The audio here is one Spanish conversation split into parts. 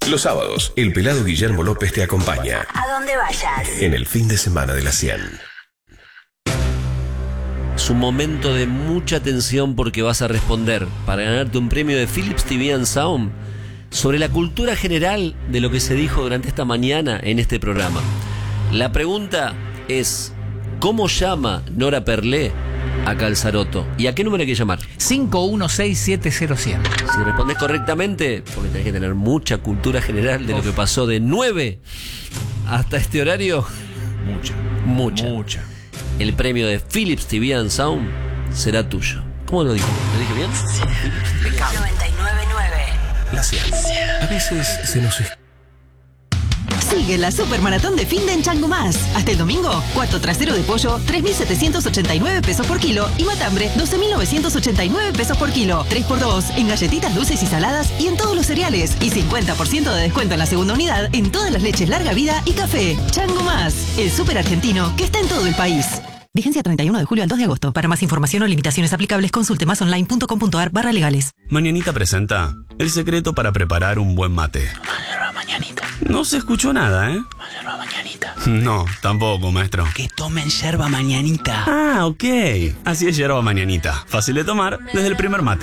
Los sábados, el pelado Guillermo López te acompaña. A donde vayas. En el fin de semana de la 100. Es un momento de mucha tensión porque vas a responder para ganarte un premio de Philips TV & Sound sobre la cultura general de lo que se dijo durante esta mañana en este programa. La pregunta es: ¿cómo llama Nora Perlé a Calzaroto? ¿Y a qué número hay que llamar? 51670100. Si respondes correctamente, porque tenés que tener mucha cultura general de lo que pasó de 9 hasta este horario. Mucha. El premio de Philips TV & Sound será tuyo. ¿Cómo lo dije? ¿Lo dije bien? 99.9. La 100. A veces se nos Sigue la Supermaratón de Finde en Chango Más. Hasta el domingo, cuarto trasero de pollo, 3.789 pesos por kilo. Y matambre, 12.989 pesos por kilo. 3x2 en galletitas dulces y saladas y en todos los cereales. Y 50% de descuento en la segunda unidad en todas las leches larga vida y café. Chango Más, el súper argentino que está en todo el país. Vigencia 31 de julio al 2 de agosto. Para más información o limitaciones aplicables, consulte masonline.com.ar/legales. Mañanita presenta el secreto para preparar un buen mate. Mañanita. No se escuchó nada, ¿eh? Yerba mañanita. No, tampoco, maestro. Que tomen yerba mañanita. Ah, ok. Así es yerba mañanita. Fácil de tomar desde el primer mate.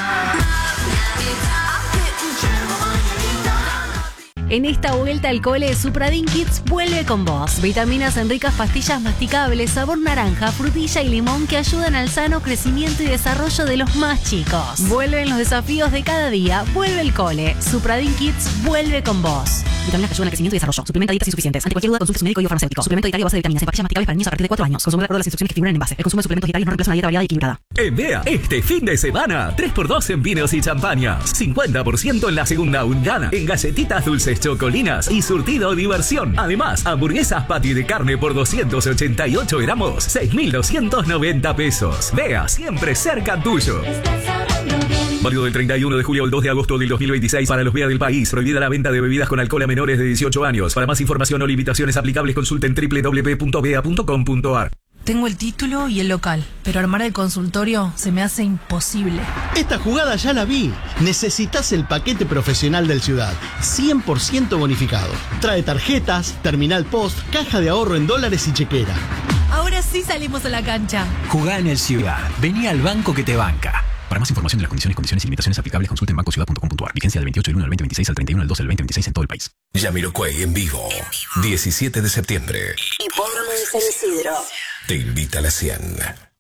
En esta vuelta al cole, Supradin Kids vuelve con vos. Vitaminas en ricas pastillas masticables, sabor naranja, frutilla y limón que ayudan al sano crecimiento y desarrollo de los más chicos. Vuelven los desafíos de cada día. Vuelve el cole. Supradin Kids vuelve con vos. Vitaminas que ayudan al crecimiento y desarrollo. Suplementa dietas insuficientes. Ante cualquier duda, consulte su médico y farmacéutico. Suplemento dietario a base de vitaminas en pastillas masticables para niños a partir de 4 años. Consume de acuerdo a las instrucciones que figuran en envase. El consumo de suplementos dietarios no reemplaza una dieta variada y equilibrada. En Bea, este fin de semana, 3x2 en vinos y champañas. 50% en la segunda unidad. En galletitas dulces chocolinas y surtido diversión. Además, hamburguesas patty de carne por 288 gramos. 6.290 pesos. Bea, siempre cerca tuyo. Válido del 31 de julio al 2 de agosto del 2026 para los Bea del país. Prohibida la venta de bebidas con alcohol a menores de 18 años. Para más información o limitaciones aplicables, consulten www.bea.com.ar. Tengo el título y el local, pero armar el consultorio se me hace imposible. Esta jugada ya la vi. Necesitas el paquete profesional del Ciudad. 100% bonificado. Trae tarjetas, terminal post, caja de ahorro en dólares y chequera. Ahora sí salimos a la cancha. Jugá en el Ciudad. Vení al banco que te banca. Para más información de las condiciones y limitaciones aplicables, consulten bancociudad.com.ar. Vigencia del 28 del 1 del 2026 al 31 del 12 del 2026 en todo el país. Jamiroquai en vivo. 17 de septiembre. Hipódromo de San Isidro. Te invita a la 100.